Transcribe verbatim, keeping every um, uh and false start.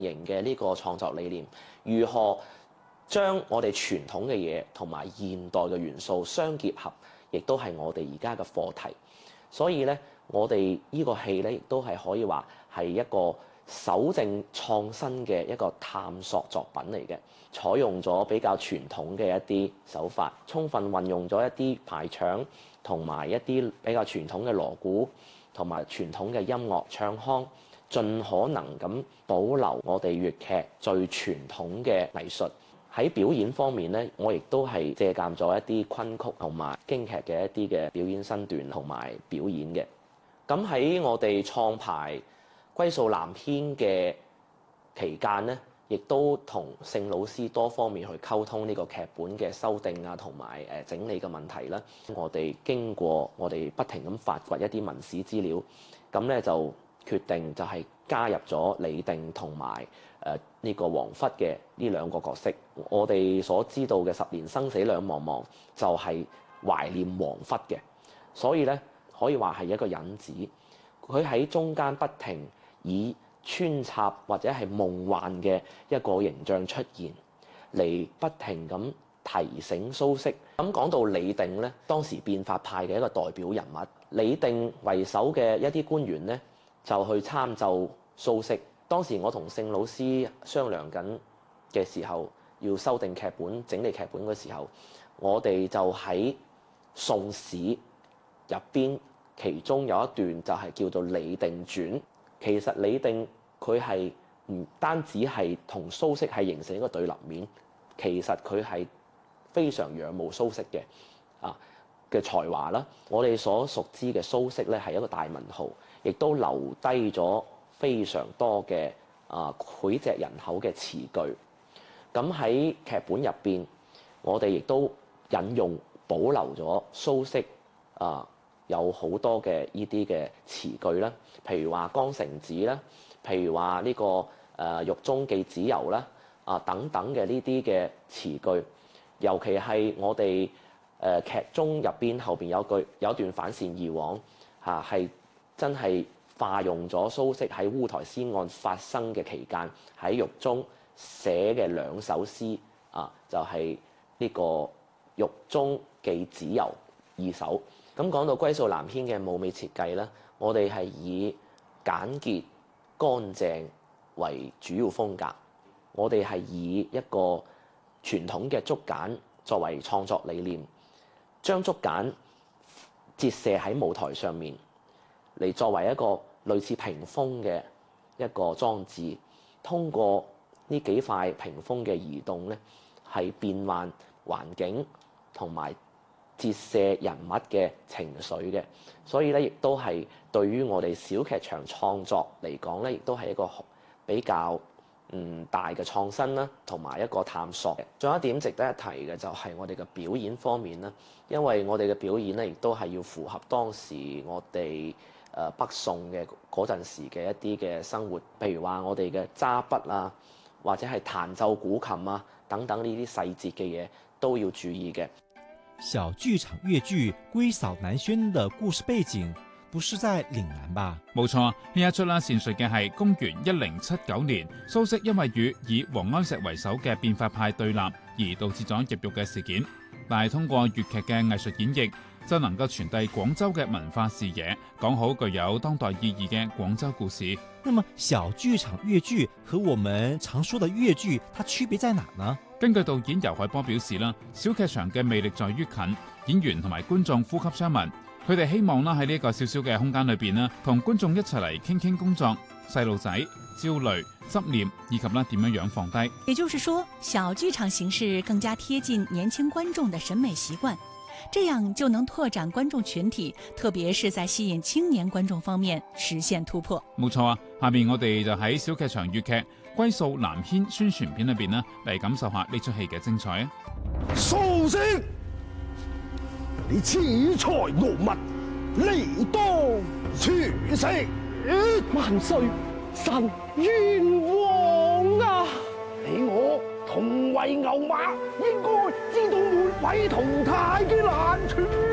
型嘅呢個創作理念，如何將我哋傳統嘅嘢同埋現代嘅元素相結合，亦都係我哋而家嘅課題。所以咧，我哋呢個戲咧，亦都係可以話係一個搜證創新嘅一個探索作品嚟嘅，採用咗比較傳統嘅一啲手法，充分運用咗一啲排場同埋一啲比較傳統嘅鑼鼓同埋傳統嘅音樂唱腔，盡可能咁保留我哋粵劇最傳統嘅藝術。喺表演方面咧，我亦都係借鑑咗一啲昆曲同埋京劇嘅一啲嘅表演身段同埋表演嘅。咁喺我哋創排歸素南軒嘅期間咧，亦都同聖老師多方面去溝通呢個劇本嘅修訂啊，同埋誒整理嘅問題啦。我哋經過我哋不停咁發掘一啲文史資料，咁咧就決定就係加入咗李定同埋誒呢個王弗嘅呢兩個角色。我哋所知道嘅十年生死兩茫茫，就係懷念王弗嘅，所以咧可以話係一個引子。佢喺中間不停以穿插或者係夢幻嘅一個形象出現，嚟不停咁提醒蘇軾。咁講到李定咧，當時變法派嘅一個代表人物，李定為首嘅一啲官員咧，就去參奏蘇軾。當時我同聖老師商量緊嘅時候，要修訂劇本、整理劇本嘅時候，我哋就喺宋史入邊，其中有一段就係叫做《李定傳》。其實李定佢係唔單止係同蘇軾係形成一個對立面，其實佢係非常仰慕蘇軾嘅啊嘅才華啦。我哋所熟知嘅蘇軾咧係一個大文豪，亦都留低咗非常多嘅啊膾炙人口嘅詞句。咁喺劇本入邊，我哋亦都引用保留咗蘇軾啊有好多嘅呢啲嘅詞句啦，譬如話江城子啦，譬如話呢個誒獄中寄子由啦啊等等嘅呢啲嘅詞句，尤其係我哋誒劇中入邊後邊有句有一段反善而往嚇，係真係化用咗蘇軾喺烏台詩案發生嘅期間喺獄中寫嘅兩首詩啊，就係、是、呢個獄中寄子由二首。咁講到歸素南軒嘅舞美設計咧，我哋係以簡潔乾淨為主要風格。我哋係以一個傳統嘅竹簡作為創作理念，將竹簡折射喺舞台上面嚟作為一個類似屏風嘅一個裝置。通過呢幾塊屏風嘅移動咧，係變幻環境同埋折射人物嘅情緒嘅，所以咧亦都係對於我哋小劇場創作嚟講咧，亦都係一個比較嗯大嘅創新啦，同埋一個探索嘅。仲有一點值得一提嘅就係我哋嘅表演方面啦，因為我哋嘅表演咧，亦都係要符合當時我哋誒北宋嘅嗰陣時嘅一啲嘅生活，譬如話我哋嘅揸筆啊，或者係彈奏古琴啊等等呢啲細節嘅嘢都要注意嘅。 小劇場粵劇《歸掃南軒》的故事背景不是在嶺南吧？ 冇錯，呢一出啦，闡述嘅係公元一零七九年，蘇軾因為與以王安石為首嘅變法派對立，而導致咗入獄嘅事件。但係通過粵劇嘅藝術演繹，就能夠傳遞廣州嘅文化視野，講好具有當代意義嘅廣州故事。 那麼小劇場粵劇和我們常說的粵劇，它區別在哪呢？ 根據導演游海波表示啦，小劇場嘅魅力在於近，演員同埋觀眾呼吸相聞。佢哋希望啦喺呢一個小小嘅空間裏邊啦，同觀眾一齊嚟傾傾工作、細路仔、焦慮、執念以及啦點樣樣放低。 也就是說，小劇場形式更加貼近年輕觀眾的審美習慣，這樣就能拓展觀眾群體，特別是在吸引青年觀眾方面實現突破。 冇錯啊，下面我哋就喺小劇場粵劇《歸素南軒》宣傳片裏邊啦，嚟感受下呢出戲嘅精彩啊！ 蘇軾，你恃才傲物，理當處死。萬歲，神冤枉啊！你我同為牛馬，應該知道末位淘汰嘅難處。